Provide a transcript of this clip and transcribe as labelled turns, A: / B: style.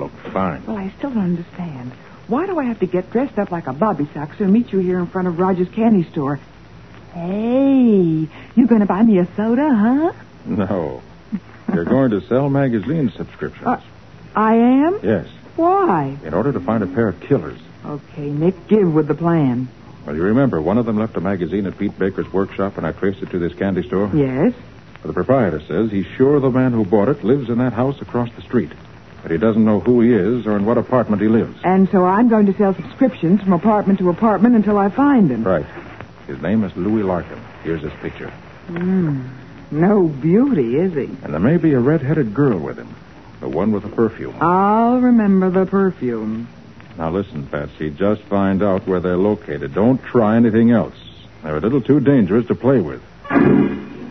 A: look fine.
B: Well, I still don't understand. Why do I have to get dressed up like a bobby soxer and meet you here in front of Roger's candy store? Hey, you going to buy me a soda, huh?
A: No. You're going to sell magazine subscriptions.
B: I am?
A: Yes.
B: Why?
A: In order to find a pair of killers.
B: Okay, Nick, give with the plan.
A: Well, you remember, one of them left a magazine at Pete Baker's workshop, and I traced it to this candy store?
B: Yes.
A: The proprietor says he's sure the man who bought it lives in that house across the street. But he doesn't know who he is or in what apartment he lives.
B: And so I'm going to sell subscriptions from apartment to apartment until I find him.
A: Right. His name is Louis Larkin. Here's his picture.
B: No beauty, is he?
A: And there may be a red-headed girl with him. The one with the perfume.
B: I'll remember the perfume.
A: Now listen, Patsy, just find out where they're located. Don't try anything else. They're a little too dangerous to play with.